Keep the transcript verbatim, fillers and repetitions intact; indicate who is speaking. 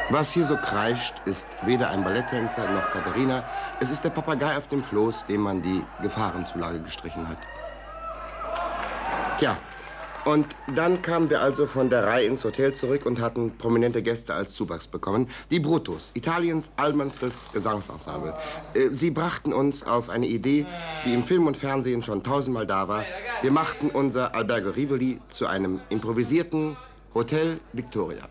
Speaker 1: Was hier so kreischt, ist weder ein Balletttänzer noch Katharina. Es ist der Papagei auf dem Floß, dem man die Gefahrenzulage gestrichen hat. Tja, und dann kamen wir also von der Reihe ins Hotel zurück und hatten prominente Gäste als Zuwachs bekommen. Die Brutus, Italiens albernstes Gesangsensemble. Sie brachten uns auf eine Idee, die im Film und Fernsehen schon tausendmal da war. Wir machten unser Albergo Rivoli zu einem improvisierten Hotel Victoria.